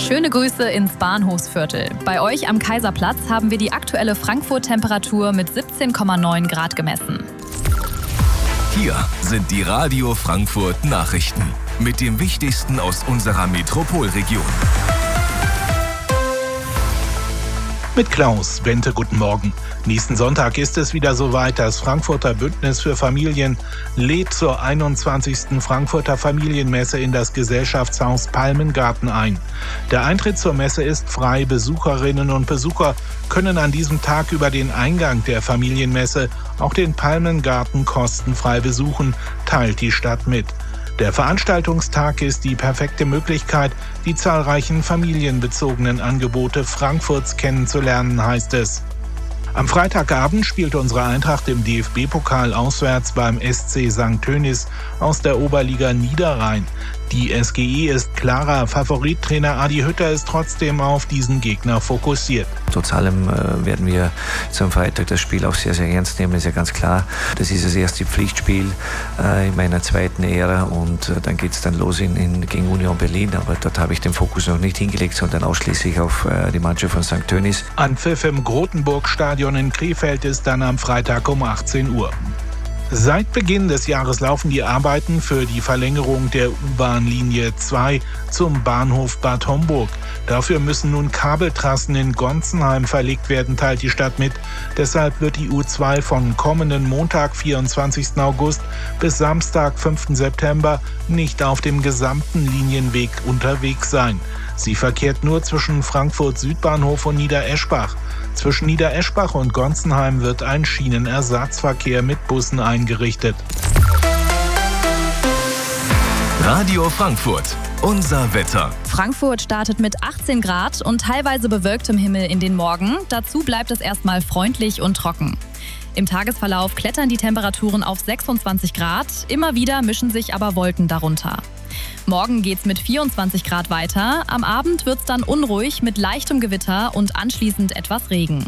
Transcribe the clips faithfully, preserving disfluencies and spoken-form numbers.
Schöne Grüße ins Bahnhofsviertel. Bei euch am Kaiserplatz haben wir die aktuelle Frankfurt-Temperatur mit siebzehn Komma neun Grad gemessen. Hier sind die Radio Frankfurt Nachrichten mit dem Wichtigsten aus unserer Metropolregion. Mit Klaus Bente, guten Morgen. Nächsten Sonntag ist es wieder soweit. Das Frankfurter Bündnis für Familien lädt zur einundzwanzigsten Frankfurter Familienmesse in das Gesellschaftshaus Palmengarten ein. Der Eintritt zur Messe ist frei. Besucherinnen und Besucher können an diesem Tag über den Eingang der Familienmesse auch den Palmengarten kostenfrei besuchen, teilt die Stadt mit. Der Veranstaltungstag ist die perfekte Möglichkeit, die zahlreichen familienbezogenen Angebote Frankfurts kennenzulernen, heißt es. Am Freitagabend spielt unsere Eintracht im D F B-Pokal auswärts beim S C Sankt Tönis aus der Oberliga Niederrhein. Die S G I ist klarer Favorit. Trainer Adi Hütter ist trotzdem auf diesen Gegner fokussiert. Trotz allem äh, werden wir zum Freitag das Spiel auch sehr, sehr ernst nehmen, ist ja ganz klar. Das ist das erste Pflichtspiel äh, in meiner zweiten Ära und äh, dann geht es dann los in, in, gegen Union Berlin. Aber dort habe ich den Fokus noch nicht hingelegt, sondern ausschließlich auf äh, die Mannschaft von Sankt Tönis. Anpfiff im Grotenburg-Stadion in Krefeld ist dann am Freitag um achtzehn Uhr. Seit Beginn des Jahres laufen die Arbeiten für die Verlängerung der U-Bahn-Linie zwei zum Bahnhof Bad Homburg. Dafür müssen nun Kabeltrassen in Gonzenheim verlegt werden, teilt die Stadt mit. Deshalb wird die U zwei von kommenden Montag, vierundzwanzigsten August bis Samstag, fünften September nicht auf dem gesamten Linienweg unterwegs sein. Sie verkehrt nur zwischen Frankfurt Südbahnhof und Niedereschbach. Zwischen Niedereschbach und Gonzenheim wird ein Schienenersatzverkehr mit Bussen eingerichtet. Radio Frankfurt, unser Wetter. Frankfurt startet mit achtzehn Grad und teilweise bewölktem Himmel in den Morgen. Dazu bleibt es erstmal freundlich und trocken. Im Tagesverlauf klettern die Temperaturen auf sechsundzwanzig Grad. Immer wieder mischen sich aber Wolken darunter. Morgen geht's mit vierundzwanzig Grad weiter. Am Abend wird's dann unruhig mit leichtem Gewitter und anschließend etwas Regen.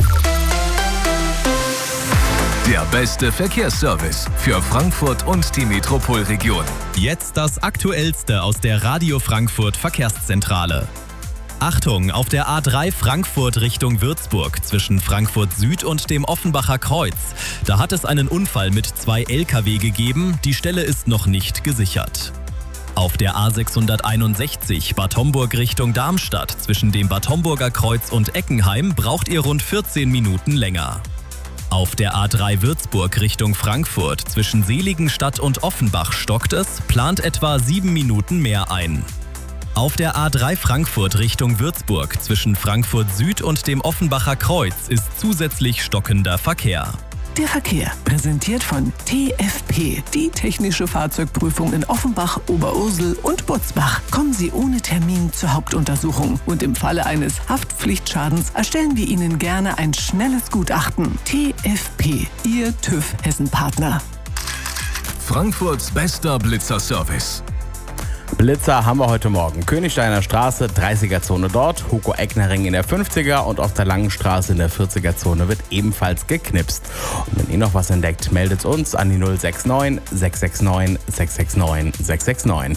Der beste Verkehrsservice für Frankfurt und die Metropolregion. Jetzt das Aktuellste aus der Radio Frankfurt Verkehrszentrale. Achtung, auf der A drei Frankfurt Richtung Würzburg zwischen Frankfurt Süd und dem Offenbacher Kreuz. Da hat es einen Unfall mit zwei L K W gegeben. Die Stelle ist noch nicht gesichert. Auf der A sechshunderteinundsechzig Bad Homburg Richtung Darmstadt zwischen dem Bad Homburger Kreuz und Eckenheim braucht ihr rund vierzehn Minuten länger. Auf der A drei Würzburg Richtung Frankfurt zwischen Seligenstadt und Offenbach stockt es, plant etwa sieben Minuten mehr ein. Auf der A drei Frankfurt Richtung Würzburg zwischen Frankfurt Süd und dem Offenbacher Kreuz ist zusätzlich stockender Verkehr. Der Verkehr, präsentiert von T F P, die technische Fahrzeugprüfung in Offenbach, Oberursel und Butzbach. Kommen Sie ohne Termin zur Hauptuntersuchung und im Falle eines Haftpflichtschadens erstellen wir Ihnen gerne ein schnelles Gutachten. T F P, Ihr TÜV Hessen-Partner. Frankfurts bester Blitzer-Service. Blitzer haben wir heute Morgen. Königsteiner Straße, dreißiger-Zone dort, Hugo-Eckner-Ring in der fünfziger und auf der Langen Straße in der vierziger-Zone wird ebenfalls geknipst. Und wenn ihr noch was entdeckt, meldet uns an die null sechs neun, sechs sechs neun, sechs sechs neun, sechs sechs neun.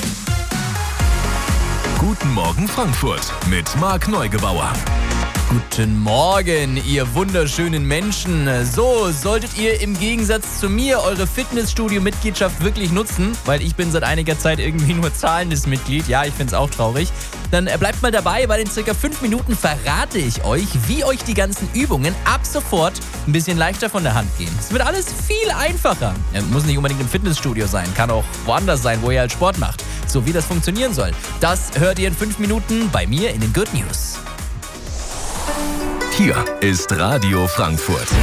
Guten Morgen Frankfurt mit Marc Neugebauer. Guten Morgen, ihr wunderschönen Menschen. So, solltet ihr im Gegensatz zu mir eure Fitnessstudio-Mitgliedschaft wirklich nutzen, weil ich bin seit einiger Zeit irgendwie nur zahlendes Mitglied, ja, ich find's auch traurig, dann bleibt mal dabei, weil in circa fünf Minuten verrate ich euch, wie euch die ganzen Übungen ab sofort ein bisschen leichter von der Hand gehen. Es wird alles viel einfacher. Ja, muss nicht unbedingt im Fitnessstudio sein, kann auch woanders sein, wo ihr halt Sport macht. So wie das funktionieren soll, das hört ihr in fünf Minuten bei mir in den Good News. Hier ist Radio Frankfurt.